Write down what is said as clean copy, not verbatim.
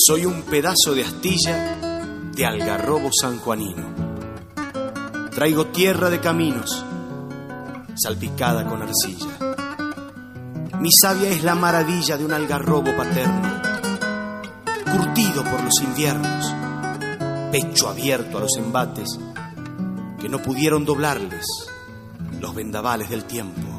Soy un pedazo de astilla de algarrobo sanjuanino. Traigo tierra de caminos, salpicada con arcilla. Mi savia es la maravilla de un algarrobo paterno, curtido por los inviernos, pecho abierto a los embates que no pudieron doblarles los vendavales del tiempo.